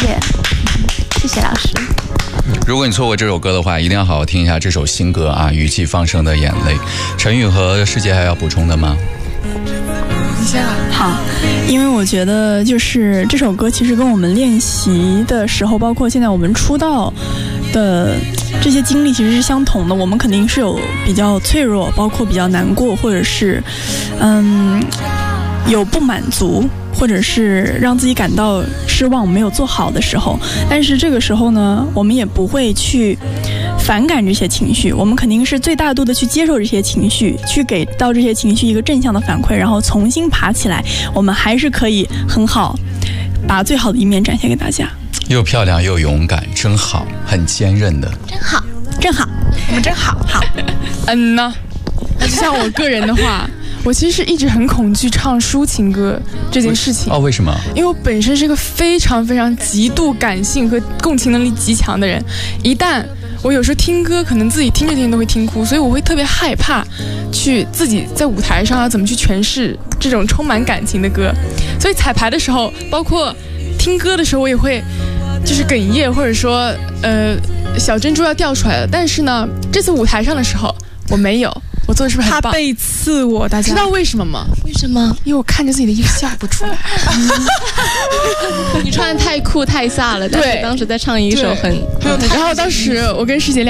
谢谢老师。 如果你错过这首歌的话，一定要好好听一下这首新歌啊，语气放声的眼泪。陈宇和师姐还要补充的吗？ 你先来。 好，因为我觉得就是这首歌其实跟我们练习的时候，包括现在我们出道的这些经历其实是相同的。我们肯定是有比较脆弱，包括比较难过，或者是有不满足，或者是让自己感到失望没有做好的时候。但是这个时候呢，我们也不会去反感这些情绪，我们肯定是最大度的去接受这些情绪，去给到这些情绪一个正向的反馈，然后重新爬起来，我们还是可以很好把最好的一面展现给大家。 又漂亮又勇敢，真好，很坚韧的， 真好， 真好， 我们真好。好， 呢，像我个人的话，我其实是一直很恐惧唱抒情歌这件事情。 为什么？ 因为我本身是一个非常非常极度感性和共情能力极强的人，一旦我有时候听歌，可能自己听着听着都会听哭，所以我会特别害怕去自己在舞台上要怎么去诠释这种充满感情的歌。所以彩排的时候，包括听歌的时候，我也会就是哽咽，或者说小珍珠要掉出来了。但是呢，这次舞台上的时候我没有，我做的是不是很棒？ 他背刺我，大家知道为什么吗？ 为什么？ 因为我看着自己的衣服笑不出来。 你穿的太酷太飒了，但是当时在唱一首很然后当时我跟师姐